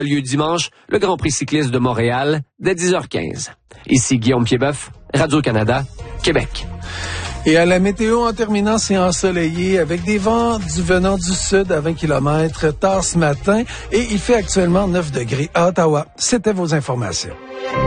Lieu dimanche, le Grand Prix cycliste de Montréal, dès 10h15. Ici Guillaume Piedboeuf, Radio-Canada, Québec. Et à la météo, en terminant, c'est ensoleillé avec des vents venant du sud à 20 km tard ce matin et il fait actuellement 9 degrés à Ottawa. C'était vos informations.